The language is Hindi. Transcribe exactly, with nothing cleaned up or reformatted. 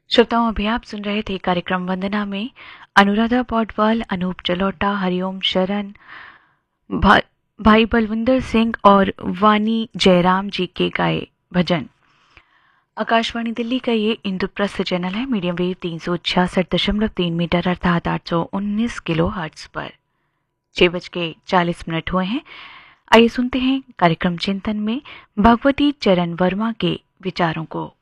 श्रोताओं, अभी आप सुन रहे थे कार्यक्रम वंदना में अनुराधा पौडवाल, अनूप जलोटा, हरिओम शरण, भा, भाई बलविंदर सिंह और वानी जयराम जी के गाए भजन। आकाशवाणी दिल्ली का ये इंद्रप्रस्थ चैनल है, मीडियम वेव तीन सौ छियासठ दशमलव तीन मीटर अर्थात आठ सौ उन्नीस किलो हर्ट्ज पर। छह बज के चालीस मिनट हुए हैं। आइए सुनते हैं कार्यक्रम चिंतन में भगवती चरण वर्मा के विचारों को।